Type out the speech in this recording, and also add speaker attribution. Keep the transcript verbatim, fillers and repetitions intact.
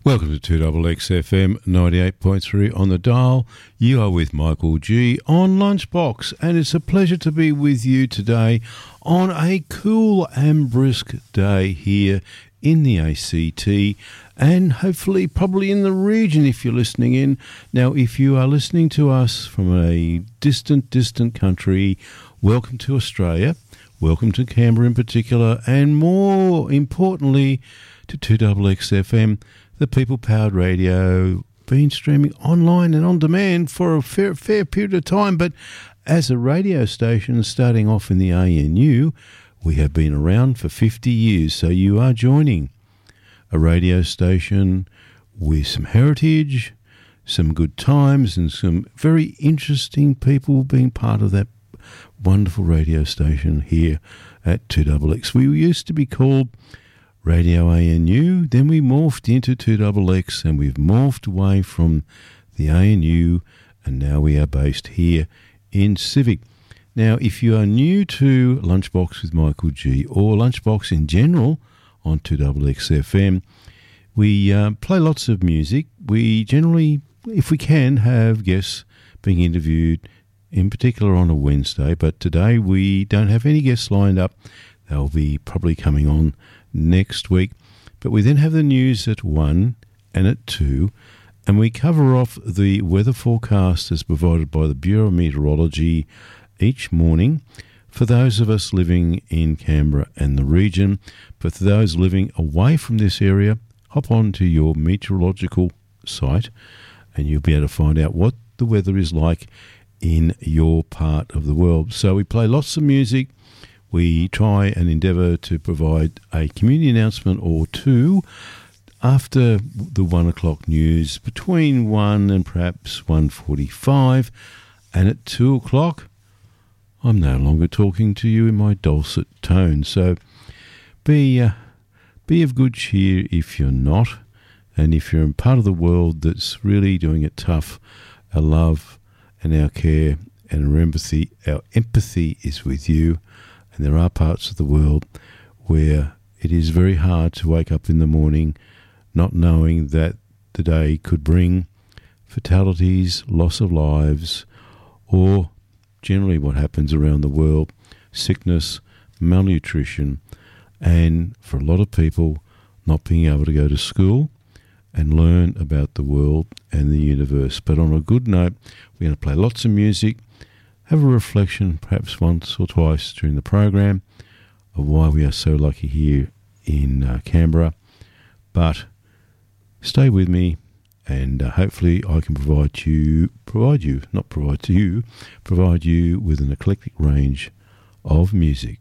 Speaker 1: Welcome to two X X F M ninety-eight point three on the dial. You are with Michael G on Lunchbox, and it's a pleasure to be with you today on a cool and brisk day here in the A C T, and hopefully probably in the region if you're listening in. Now, if you are listening to us from a distant, distant country, welcome to Australia, welcome to Canberra in particular, and more importantly to two X X F M, the people-powered radio, been streaming online and on demand for a fair, fair period of time. But as a radio station starting off in the A N U, we have been around for fifty years. So you are joining a radio station with some heritage, some good times, and some very interesting people being part of that wonderful radio station here at two X X. We used to be called Radio A N U, then we morphed into two X X, and we've morphed away from the A N U, and now we are based here in Civic. Now, if you are new to Lunchbox with Michael G, or Lunchbox in general on two X X F M, we uh, play lots of music. We generally, if we can, have guests being interviewed, in particular on a Wednesday, but today we don't have any guests lined up. They'll be probably coming on next week. But we then have the news at one and at two, and we cover off the weather forecast as provided by the Bureau of Meteorology each morning for those of us living in Canberra and the region. But for those living away from this area, hop on to your meteorological site and you'll be able to find out what the weather is like in your part of the world. So we play lots of music. We try and endeavour to provide a community announcement or two after the one o'clock news, between one and perhaps one forty-five, and at two o'clock, I'm no longer talking to you in my dulcet tone. So be uh, be of good cheer if you're not, and if you're in part of the world that's really doing it tough, our love and our care and our empathy, our empathy is with you. And there are parts of the world where it is very hard to wake up in the morning not knowing that the day could bring fatalities, loss of lives, or generally what happens around the world, sickness, malnutrition, and for a lot of people not being able to go to school and learn about the world and the universe. But on a good note, we're going to play lots of music, have a reflection perhaps once or twice during the program of why we are so lucky here in uh, Canberra. But stay with me, and uh, hopefully I can provide you, provide you, not provide to you, provide you with an eclectic range of music.